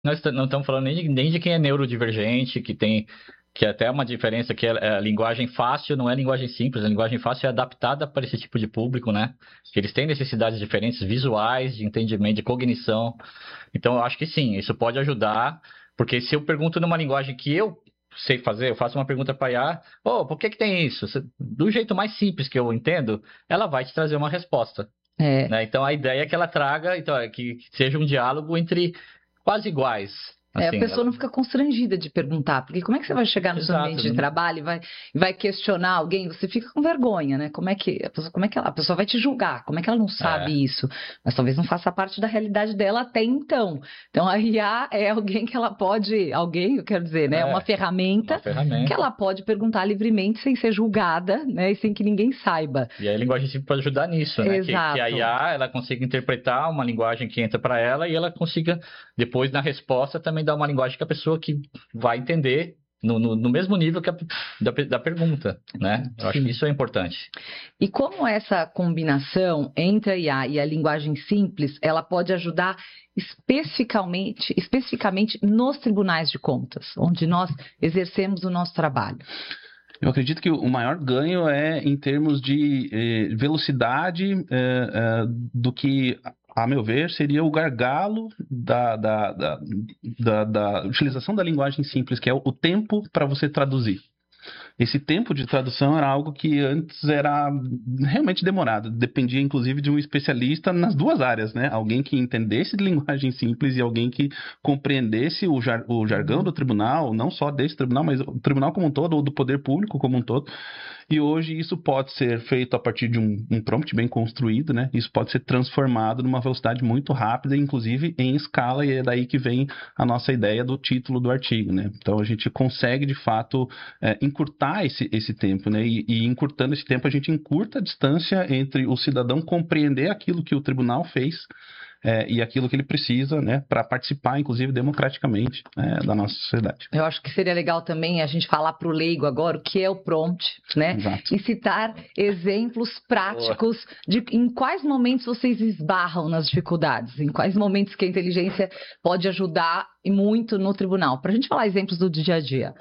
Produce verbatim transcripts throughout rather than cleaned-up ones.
nós t- não estamos falando nem de, nem de quem é neurodivergente, que tem que até é uma diferença que é, é a linguagem fácil não é linguagem simples, a linguagem fácil é adaptada para esse tipo de público, né? Que eles têm necessidades diferentes visuais, de entendimento, de cognição. Então, eu acho que sim, isso pode ajudar, porque se eu pergunto numa linguagem que eu sei fazer, eu faço uma pergunta para a I A, oh, por que que tem isso? Você- Do jeito mais simples que eu entendo, ela vai te trazer uma resposta, É, né? Então, a ideia é que ela traga, então, é que que seja um diálogo entre quase iguais, é, a assim, pessoa ela... não fica constrangida de perguntar, porque como é que você vai chegar no seu Exato, ambiente de não- trabalho e vai, e vai questionar alguém? Você fica com vergonha, né? Como é que a pessoa, como é que ela, a pessoa vai te julgar? Como é que ela não é, sabe isso? Mas talvez não faça parte da realidade dela até então. Então a I A é alguém que ela pode, alguém, eu quero dizer, né? É uma é, uma ferramenta que ferramenta. ela pode perguntar livremente sem ser julgada, né? E sem que ninguém saiba. E aí a linguagem simples pode ajudar nisso, né? Que, que a Exato. I A ela consiga interpretar uma linguagem que entra para ela e ela consiga, depois na resposta, também dar uma linguagem que a pessoa que vai entender no, no, no mesmo nível que a, da, da pergunta, né? Eu acho que Sim. isso é importante. E como essa combinação entre a I A e a linguagem simples, ela pode ajudar especificamente, especificamente nos tribunais de contas, onde nós exercemos o nosso trabalho. Eu acredito que o maior ganho é em termos de eh, velocidade eh, eh, do que, a meu ver, seria o gargalo da, da, da, da, da utilização da linguagem simples, que é o tempo para você traduzir. Esse tempo de tradução era algo que antes era realmente demorado, dependia inclusive de um especialista nas duas áreas, né? Alguém que entendesse de linguagem simples e alguém que compreendesse o, jar, o jargão do tribunal, não só desse tribunal, mas o tribunal como um todo, ou do poder público como um todo. E hoje isso pode ser feito a partir de um, um prompt bem construído, né? Isso pode ser transformado numa velocidade muito rápida, inclusive em escala, e é daí que vem a nossa ideia do título do artigo, né? Então a gente consegue, de fato, é, encurtar esse, esse tempo, né? E, e encurtando esse tempo, a gente encurta a distância entre o cidadão compreender aquilo que o tribunal fez é, e aquilo que ele precisa, né, para participar, inclusive, democraticamente é, da nossa sociedade. Eu acho que seria legal também a gente falar para o leigo agora o que é o prompt, né? Exato. E citar exemplos práticos de em quais momentos vocês esbarram nas dificuldades, em quais momentos que a inteligência pode ajudar e muito no tribunal. Para a gente falar exemplos do dia a dia.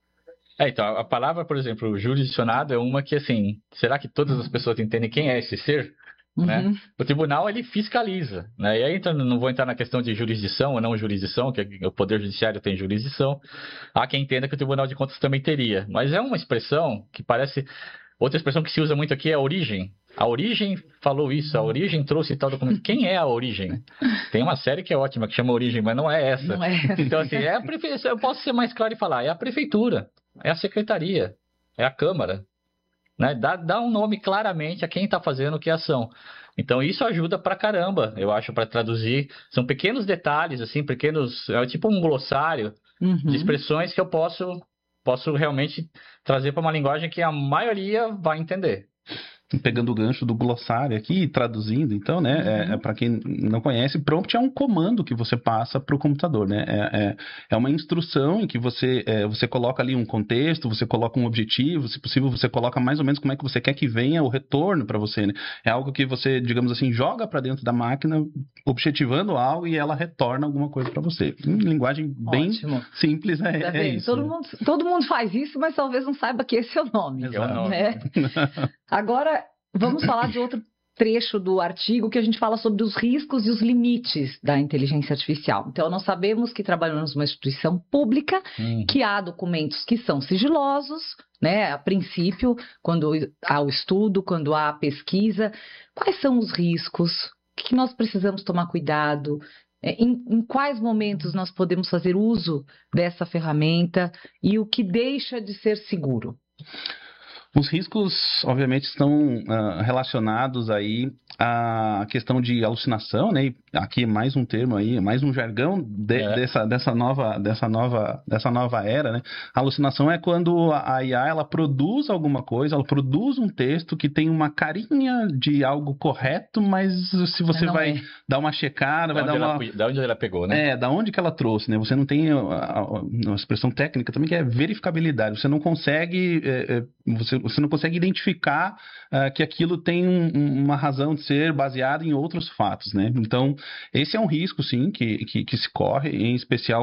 É, então, a palavra, por exemplo, jurisdicionado é uma que, assim, será que todas as pessoas entendem quem é esse ser? Né? Uhum. O tribunal ele fiscaliza, né? E aí então, não vou entrar na questão de jurisdição ou não jurisdição, que o Poder Judiciário tem jurisdição. Há quem entenda que o Tribunal de Contas também teria, mas é uma expressão que parece. Outra expressão que se usa muito aqui é a origem. A origem falou isso, a origem trouxe tal documento. Quem é a origem? Tem uma série que é ótima, que chama Origem, mas não é essa. Não é essa. Então, assim, é a prefe... eu posso ser mais claro e falar, é a prefeitura, é a secretaria, é a Câmara. Né? Dá, dá um nome claramente a quem está fazendo que ação. Então isso ajuda pra caramba, eu acho, para traduzir. São pequenos detalhes, assim, pequenos. É tipo um glossário Uhum. de expressões que eu posso, posso realmente trazer para uma linguagem que a maioria vai entender. Pegando o gancho do glossário aqui e traduzindo, então, né, Uhum. é, é, para quem não conhece, prompt é um comando que você passa para o computador, né, é, é, é uma instrução em que você, é, você coloca ali um contexto, você coloca um objetivo, se possível você coloca mais ou menos como é que você quer que venha o retorno para você, né, é algo que você, digamos assim, joga para dentro da máquina, objetivando algo e ela retorna alguma coisa para você. Em linguagem bem Ótimo. simples, é, Tá é vendo? isso. Todo né? mundo, todo mundo faz isso, mas talvez não saiba que esse é o nome. É o nome. Né? Agora, vamos falar de outro trecho do artigo que a gente fala sobre os riscos e os limites da inteligência artificial. Então, nós sabemos que trabalhamos numa instituição pública, Hum. que há documentos que são sigilosos, né? A princípio, quando há o estudo, quando há a pesquisa. Quais são os riscos? O que nós precisamos tomar cuidado? Em, em quais momentos nós podemos fazer uso dessa ferramenta e o que deixa de ser seguro? Os riscos, obviamente, estão uh, relacionados aí à questão de alucinação, né? E aqui mais um termo aí, mais um jargão de, É. dessa, dessa, nova, dessa, nova, dessa nova era, né? A alucinação é quando a I A ela produz alguma coisa, ela produz um texto que tem uma carinha de algo correto, mas se você Não vai é. dar uma checada, Da vai onde, dar ela, uma... da onde ela pegou, né? É, da onde que ela trouxe, né? Você não tem a, a, a expressão técnica também que é verificabilidade. Você não consegue, é, é, você, você não consegue identificar uh, que aquilo tem um, uma razão de ser baseada em outros fatos, né? Então, esse é um risco, sim, que, que, que se corre, em especial